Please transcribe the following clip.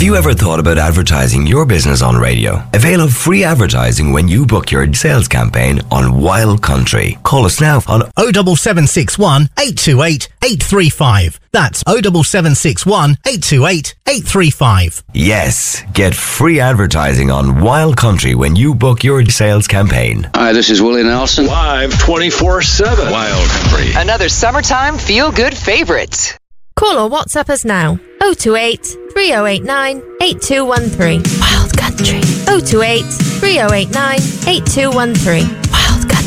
you ever thought about advertising your business on radio? Avail of free advertising when you book your sales campaign on Wild Country. Call us now on 07761 828 835. That's 07761 828 835. Yes, get free advertising on Wild Country when you book your sales campaign. Hi, this is Willie Nelson. Live 24/7. Wild Country. Another summertime feel-good favorite. Call or WhatsApp us now. 028 3089 8213. Wild Country. 028 3089 8213.